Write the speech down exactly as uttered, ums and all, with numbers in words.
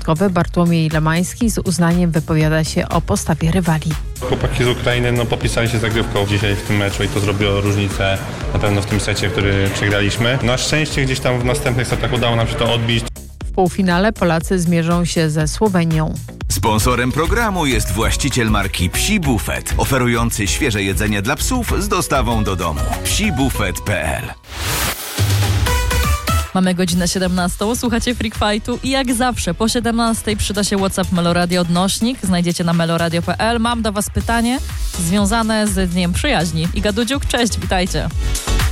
Bartłomiej Lemański z uznaniem wypowiada się o postawie rywali. Chłopaki z Ukrainy no, popisali się zagrywką dzisiaj w tym meczu i to zrobiło różnicę na pewno w tym secie, który przegraliśmy. Na szczęście gdzieś tam w następnych setach udało nam się to odbić. W półfinale Polacy zmierzą się ze Słowenią. Sponsorem programu jest właściciel marki Psi Buffet, oferujący świeże jedzenie dla psów z dostawą do domu. psi buffet kropka p l. Mamy godzinę siedemnastą, słuchacie Freak Fightu i jak zawsze po siedemnastej przyda się WhatsApp Meloradio Odnośnik, znajdziecie na meloradio kropka p l. Mam do was pytanie związane z Dniem Przyjaźni. Iga Dudziuk, cześć, witajcie.